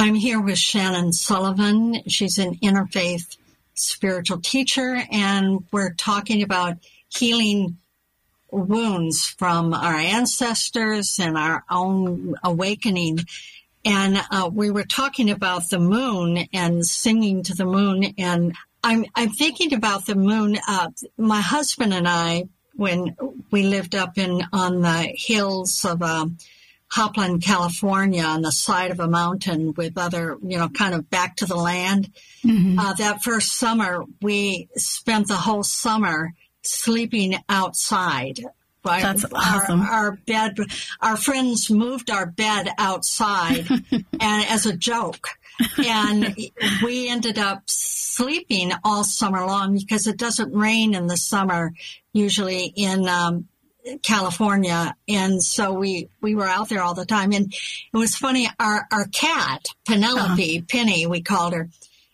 I'm here with Shannon Sullivan. She's an interfaith spiritual teacher, and we're talking about healing wounds from our ancestors and our own awakening. And we were talking about the moon and singing to the moon. And I'm thinking about the moon. My husband and I, when we lived up on the hills of Hopland, California, on the side of a mountain with other, kind of back to the land. Mm-hmm. That first summer, we spent the whole summer sleeping outside. Right? That's awesome. Our friends moved our bed outside and as a joke. And we ended up sleeping all summer long because it doesn't rain in the summer, usually in California. And so we were out there all the time. And it was funny, our cat, Penelope, Penny, we called her,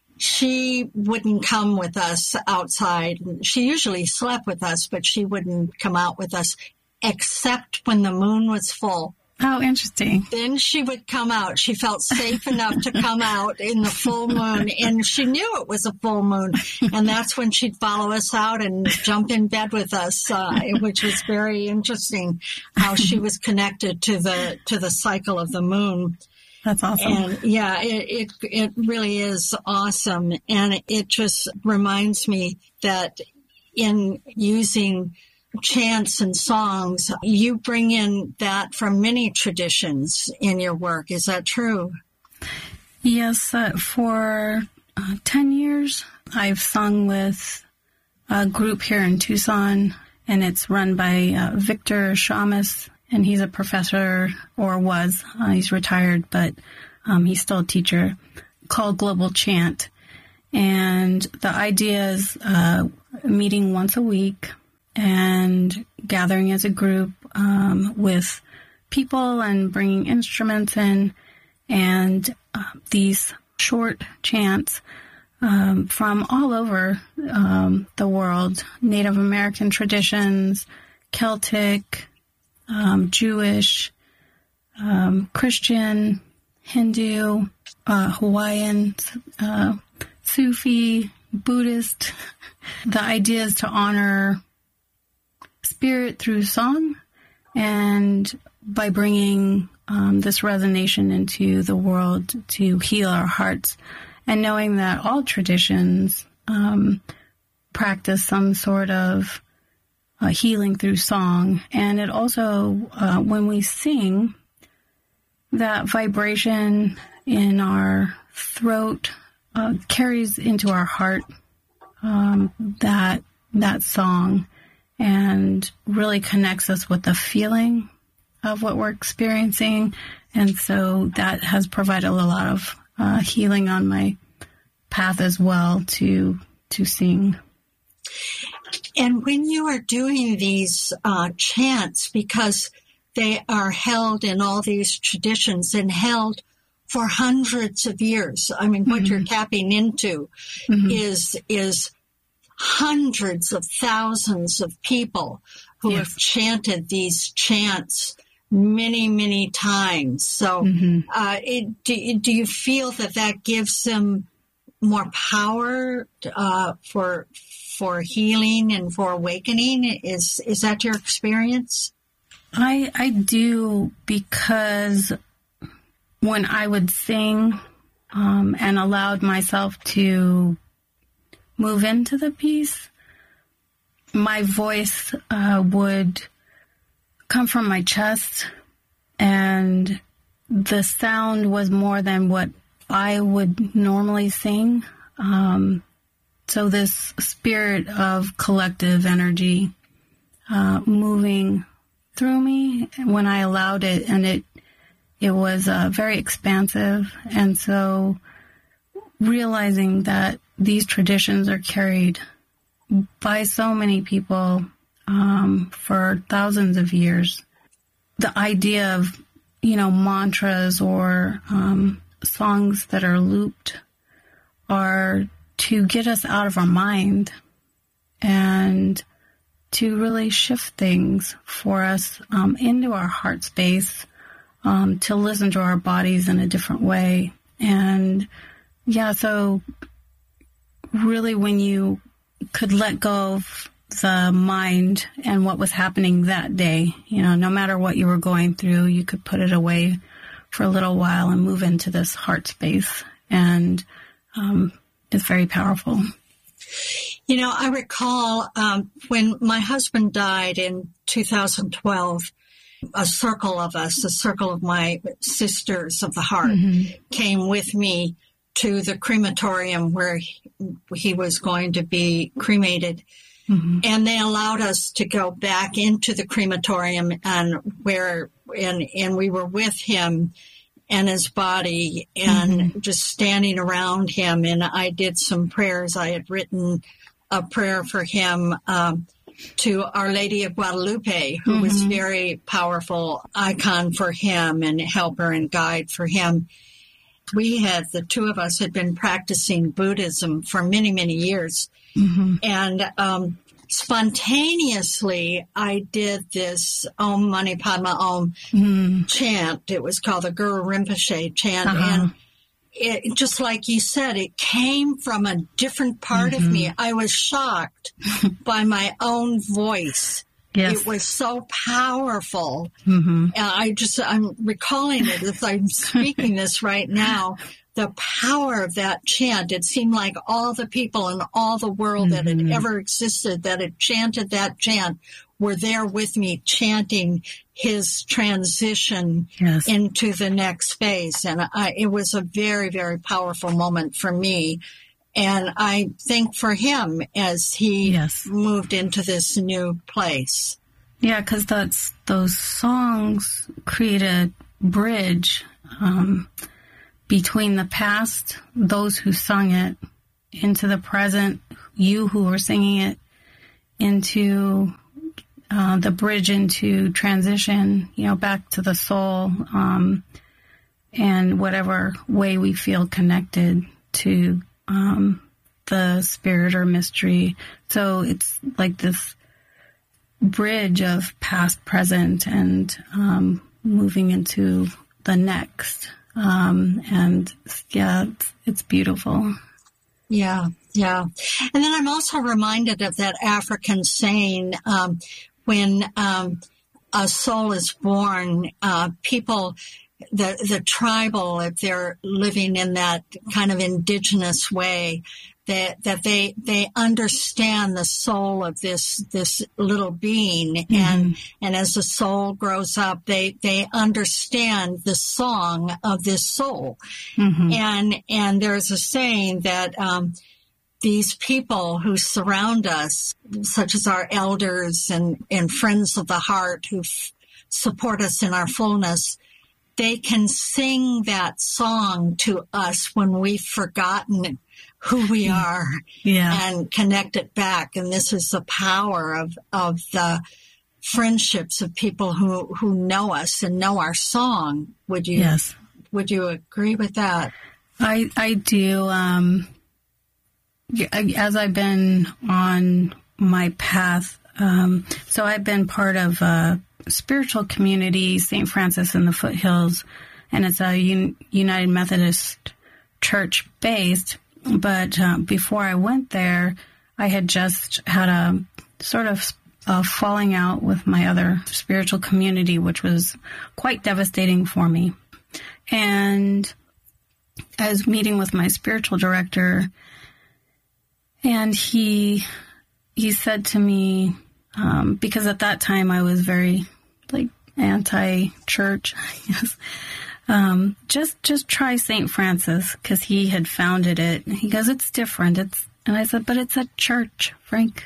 she wouldn't come with us outside. She usually slept with us, but she wouldn't come out with us except when the moon was full. Oh, interesting. Then she would come out. She felt safe enough to come out in the full moon, and she knew it was a full moon. And that's when she'd follow us out and jump in bed with us, which was very interesting how she was connected to the cycle of the moon. That's awesome. And yeah, it really is awesome. And it just reminds me that in using chants and songs, you bring in that from many traditions in your work. Is that true? Yes. For 10 years, I've sung with a group here in Tucson, and it's run by Victor Shamus. And he's a professor, or was. He's retired, but he's still a teacher, called Global Chant. And the idea is meeting once a week and gathering as a group with people and bringing instruments in. And these short chants from all over the world, Native American traditions, Celtic, Jewish, Christian, Hindu, Hawaiian, Sufi, Buddhist. The idea is to honor spirit through song, and by bringing this resonation into the world to heal our hearts, and knowing that all traditions practice some sort of healing through song. And it also, when we sing, that vibration in our throat carries into our heart that song, and really connects us with the feeling of what we're experiencing. And so that has provided a lot of healing on my path as well to sing. And when you are doing these chants, because they are held in all these traditions and held for hundreds of years, I mean, what you're tapping into is hundreds of thousands of people who have chanted these chants many, many times. So do you feel that gives them more power for healing and for awakening? Is that your experience? I do, because when I would sing and allowed myself to move into the piece, my voice would come from my chest, and the sound was more than what I would normally sing. So this spirit of collective energy moving through me when I allowed it, and it was very expansive. And so realizing that these traditions are carried by so many people for thousands of years, the idea of, mantras or songs that are looped are to get us out of our mind and to really shift things for us into our heart space, to listen to our bodies in a different way. And yeah, so really when you could let go of the mind and what was happening that day, no matter what you were going through, you could put it away for a little while and move into this heart space. And it's very powerful. I recall when my husband died in 2012, a circle of my sisters of the heart came with me to the crematorium where he was going to be cremated. And they allowed us to go back into the crematorium and we were with him and his body and just standing around him. And I did some prayers. I had written a prayer for him to Our Lady of Guadalupe, who was very powerful icon for him and helper and guide for him. The two of us had been practicing Buddhism for many, many years. And spontaneously, I did this Om Mani Padma Om chant. It was called the Guru Rinpoche chant. And it, just like you said, it came from a different part of me. I was shocked by my own voice. Yes. It was so powerful. I'm recalling it as I'm speaking this right now. The power of that chant. It seemed like all the people in all the world that had ever existed that had chanted that chant were there with me chanting his transition into the next phase. And it was a very, very powerful moment for me. And I think for him as he moved into this new place. Yeah, because those songs create a bridge between the past, those who sung it, into the present, you who were singing it, into the bridge into transition, back to the soul, and whatever way we feel connected to the spirit or mystery. So it's like this bridge of past, present, and moving into the next. And yeah, it's beautiful. Yeah. And then I'm also reminded of that African saying, when a soul is born, people, the tribal, if they're living in that kind of indigenous way, that they understand the soul of this little being, and as the soul grows up, they understand the song of this soul, and there's a saying that these people who surround us, such as our elders and friends of the heart who support us in our fullness, they can sing that song to us when we've forgotten who we are and connect it back. And this is the power of the friendships of people who know us and know our song. Would you agree with that? I do. As I've been on my path, so I've been part of a spiritual community, St. Francis in the Foothills, and it's a United Methodist Church based. But before I went there, I had just had a sort of falling out with my other spiritual community, which was quite devastating for me. And I was meeting with my spiritual director, and he said to me, because at that time I was very anti-church, I guess. Just try St. Francis, because he had founded it. He goes, it's different. And I said, but it's a church, Frank.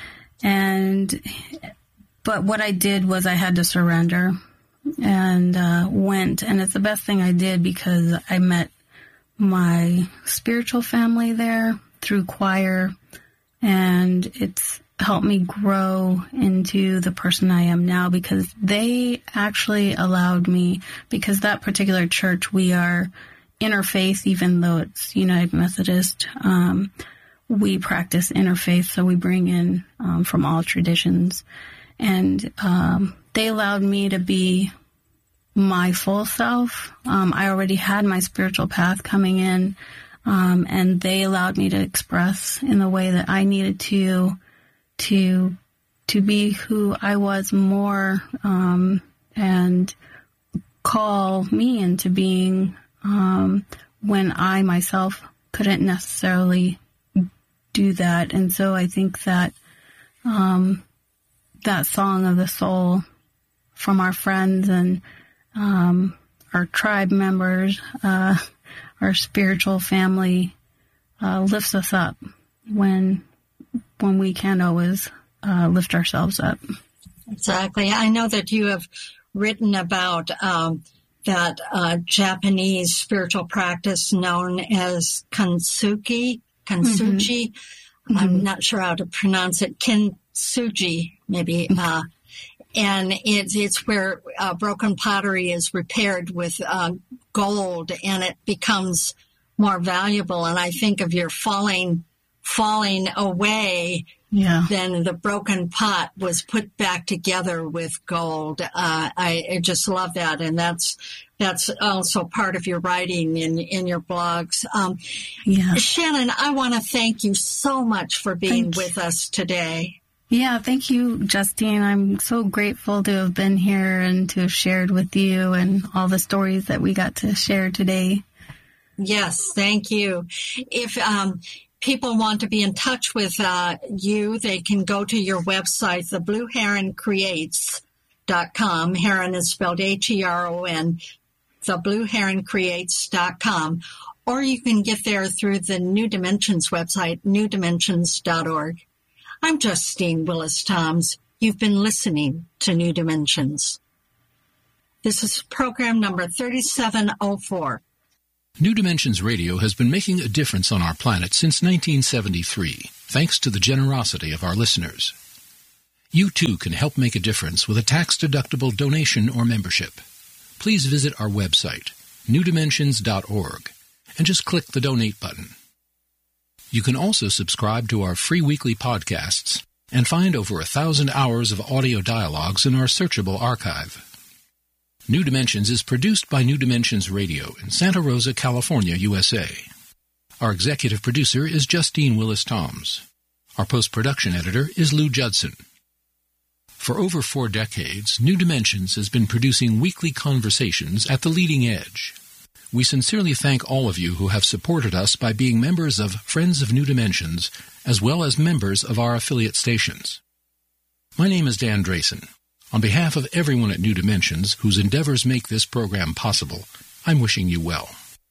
But what I did was I had to surrender and went. And it's the best thing I did, because I met my spiritual family there through choir, and it's helped me grow into the person I am now, because they actually allowed me, because that particular church, we are interfaith, even though it's United Methodist. We practice interfaith, so we bring in from all traditions. And they allowed me to be my full self. I already had my spiritual path coming in, and they allowed me to express in the way that I needed to be who I was more, and call me into being when I myself couldn't necessarily do that. And so I think that that song of the soul from our friends and our tribe members, our spiritual family, lifts us up when we can't always lift ourselves up. Exactly. I know that you have written about that Japanese spiritual practice known as Kintsugi. Mm-hmm. I'm not sure how to pronounce it. Kintsugi, maybe. And it's where broken pottery is repaired with gold, and it becomes more valuable. And I think of your falling away. Yeah. Then the broken pot was put back together with gold. I just love that, and that's also part of your writing in your blogs. Shannon, I want to thank you so much for being with us today. Yeah, thank you, Justine. I'm so grateful to have been here and to have shared with you and all the stories that we got to share today. Yes, thank you. If people want to be in touch with you, they can go to your website, theblueheroncreates.com. Heron is spelled Heron, theblueheroncreates.com. Or you can get there through the New Dimensions website, newdimensions.org. I'm Justine Willis-Toms. You've been listening to New Dimensions. This is program number 3704. New Dimensions Radio has been making a difference on our planet since 1973, thanks to the generosity of our listeners. You too can help make a difference with a tax-deductible donation or membership. Please visit our website, newdimensions.org, and just click the donate button. You can also subscribe to our free weekly podcasts and find over 1,000 hours of audio dialogues in our searchable archive. New Dimensions is produced by New Dimensions Radio in Santa Rosa, California, USA. Our executive producer is Justine Willis-Toms. Our post-production editor is Lou Judson. For over 4 decades, New Dimensions has been producing weekly conversations at the leading edge. We sincerely thank all of you who have supported us by being members of Friends of New Dimensions, as well as members of our affiliate stations. My name is Dan Drayson. On behalf of everyone at New Dimensions, whose endeavors make this program possible, I'm wishing you well.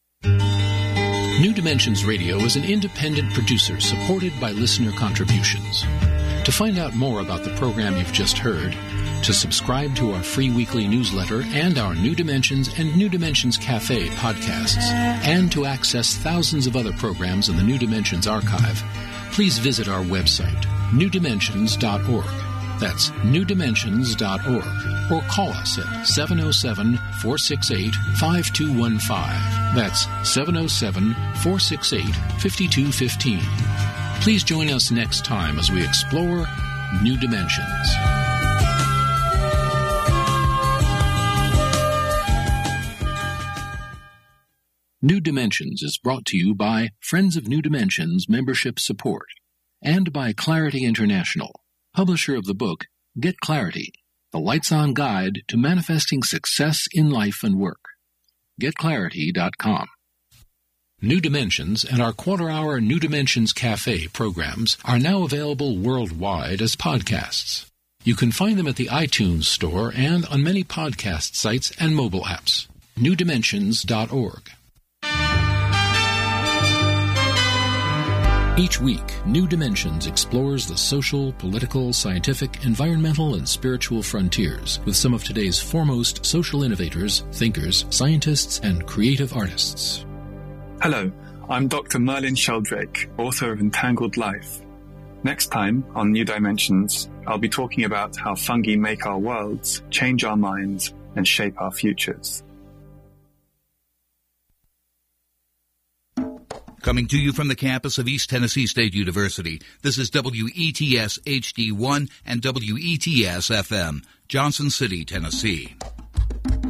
New Dimensions Radio is an independent producer supported by listener contributions. To find out more about the program you've just heard, to subscribe to our free weekly newsletter and our New Dimensions and New Dimensions Cafe podcasts, and to access thousands of other programs in the New Dimensions archive, please visit our website, newdimensions.org. That's newdimensions.org. Or call us at 707-468-5215. That's 707-468-5215. Please join us next time as we explore New Dimensions. New Dimensions is brought to you by Friends of New Dimensions Membership Support and by Clarity International, publisher of the book Get Clarity, the Lights-On Guide to Manifesting Success in Life and Work. GetClarity.com. New Dimensions and our quarter-hour New Dimensions Cafe programs are now available worldwide as podcasts. You can find them at the iTunes Store and on many podcast sites and mobile apps. newdimensions.org. Each week, New Dimensions explores the social, political, scientific, environmental, and spiritual frontiers with some of today's foremost social innovators, thinkers, scientists, and creative artists. Hello, I'm Dr. Merlin Sheldrake, author of Entangled Life. Next time on New Dimensions, I'll be talking about how fungi make our worlds, change our minds, and shape our futures. Coming to you from the campus of East Tennessee State University, this is WETS HD1 and WETS FM, Johnson City, Tennessee.